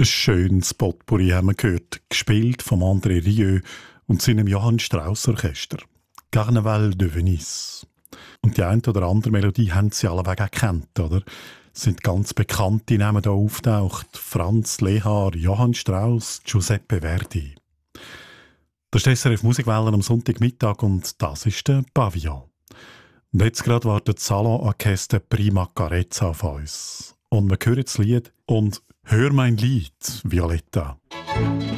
Ein schönes Potpourri haben wir gehört, gespielt vom André Rieu und seinem Johann Strauss Orchester. Carnaval de Venise. Und die eine oder andere Melodie haben Sie alleweg auch gekannt, oder? Es sind ganz bekannte Namen hier auftaucht. Franz Lehár, Johann Strauss, Giuseppe Verdi. Das ist SRF Musikwellen am Sonntagmittag und das ist der Pavillon. Und jetzt gerade wartet das Salonorchester Prima Carezza auf uns. Und wir hören das Lied und «Hör mein Lied, Violetta».